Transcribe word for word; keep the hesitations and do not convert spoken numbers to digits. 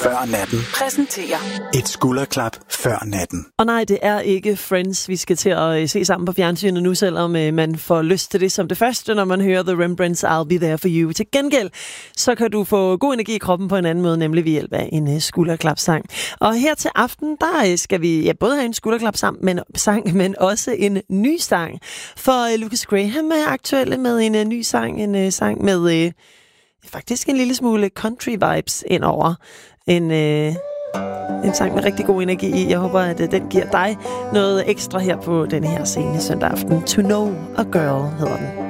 før natten præsenterer et skulderklap før natten. Og nej, det er ikke Friends, vi skal til at se sammen på fjernsynet nu, selvom man får lyst til det som det første, når man hører The Rembrandts I'll Be There For You. Til gengæld, så kan du få god energi i kroppen på en anden måde, nemlig ved hjælp af en skulderklapsang. Og her til aften, der skal vi ja, både have en skulderklapsang, men, sang, men også en ny sang. For Lucas Graham er aktuelle med en ny sang, en sang med øh, faktisk en lille smule country vibes indover. En, øh, en sang med rigtig god energi i. Jeg håber, at øh, den giver dig noget ekstra her på denne her scene søndag aften. To Know a Girl hedder den.